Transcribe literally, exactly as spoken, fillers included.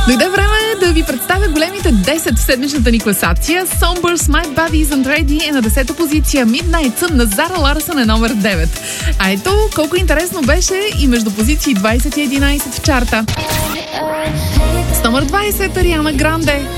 Дойде време да ви представя големите десет в седмичната ни класация. Somber's My Body Isn't Ready е на десета позиция. Midnight Sun на Зара Ларсън е номер девет. А ето колко интересно беше и между позиции двайсет и единайсет в чарта. С номер двайсет Ариана Гранде.